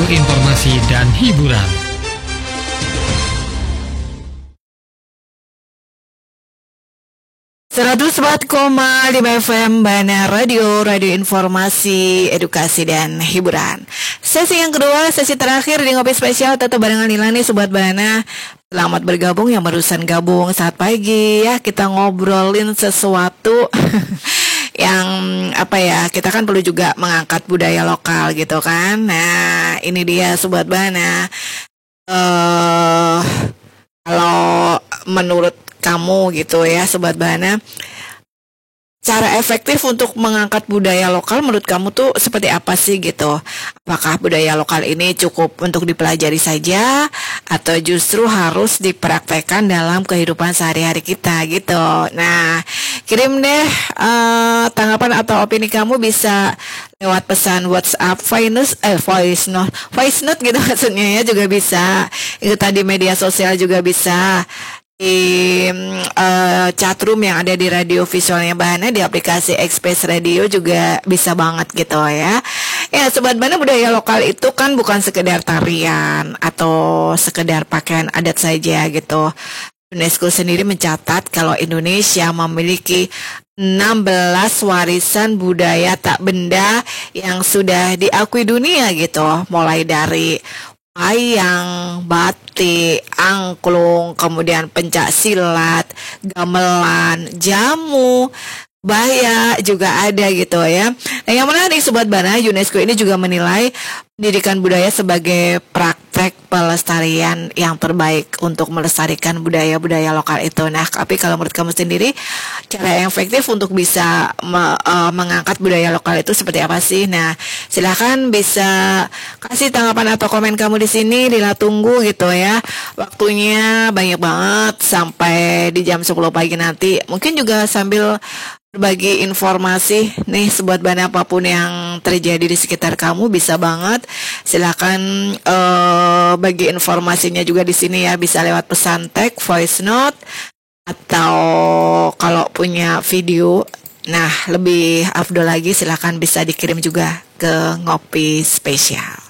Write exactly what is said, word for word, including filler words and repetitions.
informasi dan hiburan. seratus empat koma lima F M Bana Radio, radio informasi, edukasi, dan hiburan. Sesi yang kedua, sesi terakhir di Ngopi Spesial, tetap barengan Ilani, Sobat Bana. Selamat bergabung yang barusan gabung saat pagi ya. Kita ngobrolin sesuatu yang apa ya, kita kan perlu juga mengangkat budaya lokal gitu kan. Nah, ini dia Sobat Bana. Uh, kalau menurut kamu gitu ya Sobat Bana, cara efektif untuk mengangkat budaya lokal menurut kamu tuh seperti apa sih gitu? Apakah budaya lokal ini cukup untuk dipelajari saja atau justru harus dipraktekkan dalam kehidupan sehari-hari kita gitu? Nah, kirim deh uh, tanggapan atau opini kamu bisa lewat pesan WhatsApp, voice eh voice note, voice note gitu maksudnya ya, juga bisa. Itu tadi media sosial juga bisa. Di uh, chatroom yang ada di radio visualnya Bana, di aplikasi Express Radio juga bisa banget gitu ya. Ya Sobat Bana, budaya lokal itu kan bukan sekedar tarian atau sekedar pakaian adat saja gitu. UNESCO sendiri mencatat kalau Indonesia memiliki enam belas warisan budaya tak benda yang sudah diakui dunia gitu, mulai dari wayang, batik, angklung, kemudian pencak silat, gamelan, jamu, baya juga ada gitu ya. Nah, yang menarik Sobat Bana, UNESCO ini juga menilai pendidikan budaya sebagai praktek pelestarian yang terbaik untuk melestarikan budaya-budaya lokal itu. Nah, tapi kalau menurut kamu sendiri, cara yang efektif untuk bisa me, uh, mengangkat budaya lokal itu seperti apa sih? Nah, silakan bisa kasih tanggapan atau komen kamu di sini. Lila tunggu gitu ya. Waktunya banyak banget sampai di jam sepuluh pagi nanti. Mungkin juga sambil berbagi informasi nih Sobat Bana, apapun yang terjadi di sekitar kamu bisa banget. Silakan uh, bagi informasinya juga di sini ya, bisa lewat pesan teks, voice note, atau kalau punya video, nah lebih afdol lagi silakan bisa dikirim juga ke Ngopi Spesial.